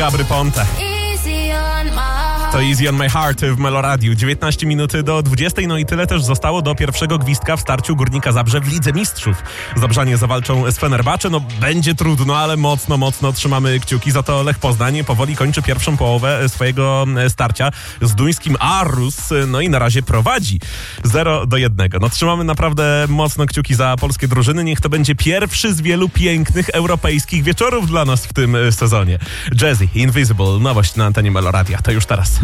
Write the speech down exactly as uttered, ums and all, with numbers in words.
Gabry Ponte. To Easy on my heart w Meloradiu. dziewiętnaście minut do dwudziestej, no i tyle też zostało do pierwszego gwizdka w starciu Górnika Zabrze w Lidze Mistrzów. Zabrzanie zawalczą z Fenerbahce, no będzie trudno, ale mocno, mocno trzymamy kciuki. Za to Lech Poznań powoli kończy pierwszą połowę swojego starcia z duńskim Aarhus, no i na razie prowadzi zero do jednego. No trzymamy naprawdę mocno kciuki za polskie drużyny. Niech to będzie pierwszy z wielu pięknych europejskich wieczorów dla nas w tym sezonie. Jazzy, Invisible, nowość na antenie Meloradia. To już teraz.